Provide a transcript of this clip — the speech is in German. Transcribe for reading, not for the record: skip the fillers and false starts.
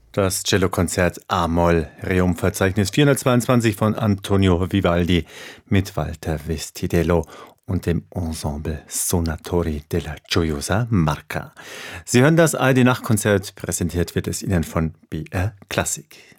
Das Cellokonzert A-Moll, Rerum-Verzeichnis 422 von Antonio Vivaldi mit Walter Vestidello und dem Ensemble Sonatori della Gioiosa Marca. Sie hören das ARD Nachtkonzert, präsentiert wird es Ihnen von BR Klassik.